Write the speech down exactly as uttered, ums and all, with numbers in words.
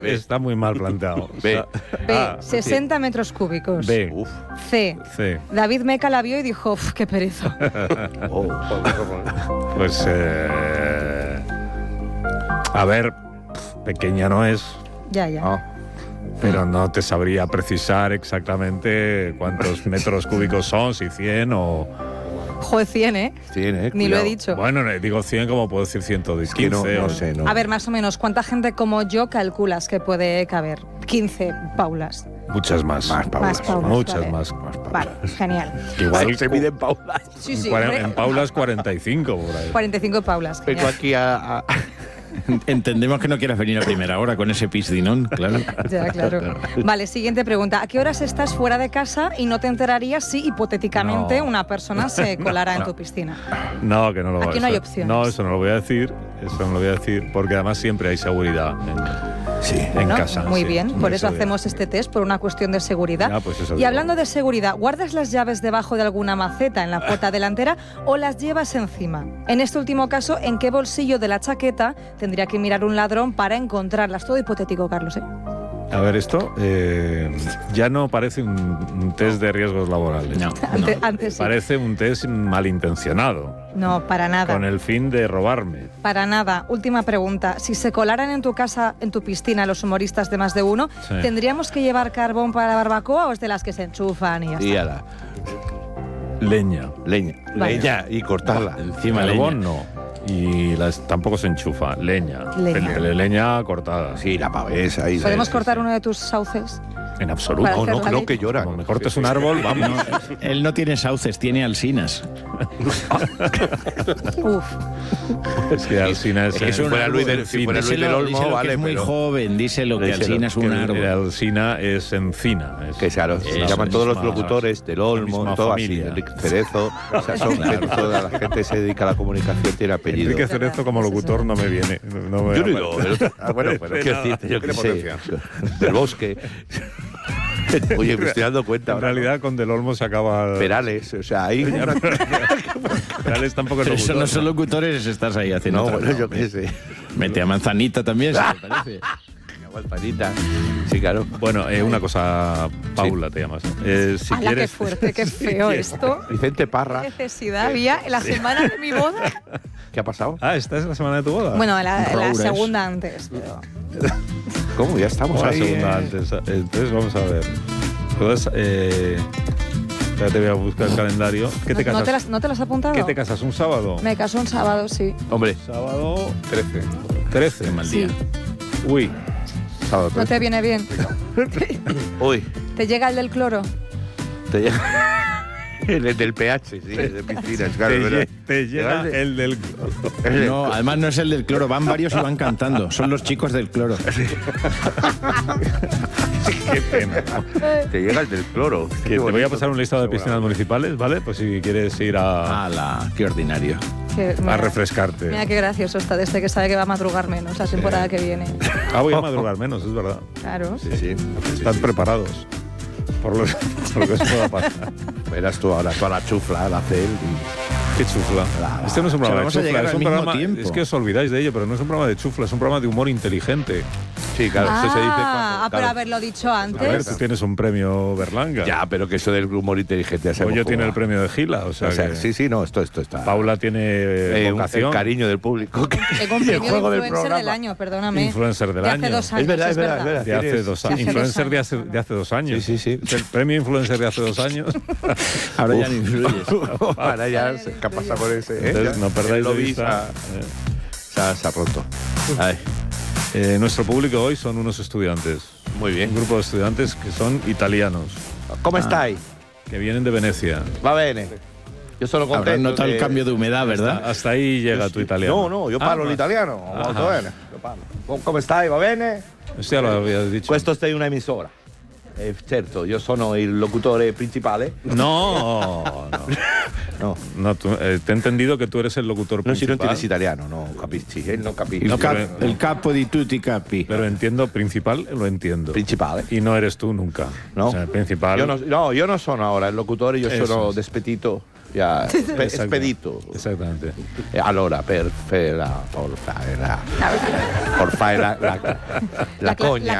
Está muy mal planteado. B. O sea, B. A, sesenta metros cúbicos. B. Uf. C. C. David Meca la vio y dijo, "Uf, qué pereza". Oh, Pues, eh, a ver, pequeña no es, Ya, ya. ah. pero no te sabría precisar exactamente cuántos metros cúbicos son, si cien o... Joder, cien, ¿eh? Tiene, Ni lo he cuidado. dicho. Bueno, no, digo cien como puedo decir ciento quince. Es que no, no o- sé, no. A ver, más o menos, ¿cuánta gente como yo calculas que puede caber? quince Paulas. Muchas más. Más Paulas. Más Paulas, Muchas vale. más. Vale, genial. Igual se miden Paulas. Sí, sí, en, cuaren- hombre. en Paulas cuarenta y cinco por ahí. cuarenta y cinco Paulas. Vengo Genial. aquí a... a- Entendemos que no quieras venir a primera hora con ese piscinón, claro. Ya, claro. Vale, siguiente pregunta. ¿A qué horas estás fuera de casa y no te enterarías si hipotéticamente No. una persona se colara en tu piscina? No, que no lo voy a Aquí no hay eso- opciones. No, eso no lo voy a decir. Eso no lo voy a decir porque además siempre hay seguridad en, Sí. en Bueno, casa. muy sí, bien, hay por eso seguridad. hacemos este test, por una cuestión de seguridad. Ya, pues eso y digo. hablando de seguridad, ¿guardas las llaves debajo de alguna maceta en la puerta delantera o las llevas encima? En este último caso, ¿en qué bolsillo de la chaqueta tendría que mirar un ladrón para encontrarlas? Todo hipotético, Carlos, ¿eh? A ver, esto eh, ya no parece un, un test de riesgos laborales. No, Ante- no. antes sí. Parece un test malintencionado, No, para nada. con el fin de robarme. Para nada. Última pregunta. Si se colaran en tu casa, en tu piscina, los humoristas de más de uno, Sí. ¿tendríamos que llevar carbón para la barbacoa o es de las que se enchufan y ya Y está? a la Leña. leña. Vale. Leña y cortarla. Encima Carbón leña. no. Y las, tampoco se enchufa. Leña. Leña. Pel- leña cortada. Sí, la pavesa. Ahí, ¿Podemos sí, cortar sí. uno de tus sauces? En absoluto. Para No, hacer no, la no, leña. que llora. Como me cortes un árbol, vamos. Él no tiene sauces, tiene alsinas. Uf. Es que Alsina es, Es que si en- fuera Luis del- encina. si fuera Luis Díselo, del Olmo, díselo que vale, es muy pero- joven, díselo que Díselo, alsina es un Que árbol. el Alsina es encina. Es, Que claro, se Eso, llaman todos los misma- locutores del la Olmo, misma todo familia. así, Enrique Cerezo, o sea, son gente, toda la gente que se dedica a la comunicación tiene apellido. Enrique Cerezo como locutor no me viene. No me Yo no he ido, el otro- ah, bueno, pero De quiero nada. decirte, yo qué Tiene sé, potencia. del bosque. Oye, me estoy dando cuenta En ahora. realidad con Del Olmo se acaba... Perales, o sea, ahí... Perales tampoco es Pero eso locutor. no son locutores, estás ahí haciendo No, otra bueno, cosa. yo qué sé. Mete a Manzanita también, si te parece. Manzanita. Sí, claro. Bueno, eh, una cosa, Paula te llamas. Eh, si ¡Hala, qué quieres... fuerte, qué feo esto! Vicente ¿Qué Parra, necesidad había en la semana de mi boda? ¿qué ha pasado? Ah, ¿esta es la semana de tu boda? Bueno, la, la Roures. segunda antes, pero... ¿Cómo? Ya estamos o la ahí. segunda eh. antes. Entonces vamos a ver. Entonces, eh... espérate, voy a buscar el calendario. ¿Qué te ¿No, no casas? te las, ¿No te las has apuntado? ¿Qué te casas? ¿Un sábado? Me casó un sábado, sí. Hombre, Sábado trece. trece. Qué mal Sí. día. Uy. sábado ¿No te viene bien? Uy, ¿Te llega el del cloro? te llega... El del pH, sí, el de piscinas, claro. te, ¿verdad? lle- te llega Llega el del... No, además no es el del cloro, van varios y van cantando. Son los chicos del cloro. Qué pena. Te llega el del cloro. Que te voy a pasar un listado de piscinas municipales, ¿vale? Pues si quieres ir a, ¡Hala! ¡Qué ordinario! Que, a mira, refrescarte. Mira qué gracioso está de este que sabe que va a madrugar menos la temporada que viene. Ah, voy a madrugar menos, es verdad. Claro. Sí, sí. Están preparados por lo, por lo que se pueda pasar. Verás tú ahora toda la chufla, la cel y... Qué chufla. Este no es un O sea, programa de vamos a chufla, llegar es al un mismo programa... tiempo. Es que os olvidáis de ello, pero no es un programa de chufla, es un programa de humor inteligente. Sí, claro, Ah, eso se dice cuando... ah, pero claro. haberlo dicho A ver, antes. tú tienes un premio Berlanga. Ya, pero que eso del humor inteligente ya sabemos Oye, cómo tiene va. el premio de Gila, o sea, O sea, que sí, sí, no, esto, esto está... Paula tiene eh, un- vocación. el cariño del público. Tengo un Y el premio de juego del influencer del, programa. año, perdóname. Influencer del de año. hace dos años, Es verdad, es verdad, es verdad. De hace Tienes- dos sí, años. hace Influencer dos de años, hace, de hace dos años. Sí, sí, sí. El premio influencer de hace dos años. Ahora ya no influyes. Ahora ya, se- ¿qué ha pasado con ese? eh? Entonces, Ya, no perdáis el de lobby vista. Se ha, se ha roto. Ay, Eh, nuestro público hoy son unos estudiantes. muy Un bien. grupo de estudiantes que son italianos, ¿Cómo estáis? que vienen de Venecia. Va bene. Yo solo Habrás contento notado el de- cambio de humedad, ¿verdad? Hasta ahí llega tu italiano. No, no, io Ah, parlo va. l'italiano, molto Ah. bene. Io parlo. Com- Come stai? Va bene? Eso ya lo habías dicho. Questo è una emisora. Eh, certo, io sono il locutore principale. No, no. No, No, tú- eh, te he entendido que tú eres el locutor no si non principal. ti italiano, no capisci, eh, non capisci. El, No, cap- pero- el capo di tutti i capi. Pero entiendo, principal lo entiendo. Principale. Y no eres tú nunca. No. O sea, el principal. Io no, no, io non sono ora il locutore, io Eso sono es. despedito ya pe- expedito. Exactamente. Eh, allora, per, per la, por fare la, por fare la, la, la, La cla- coña,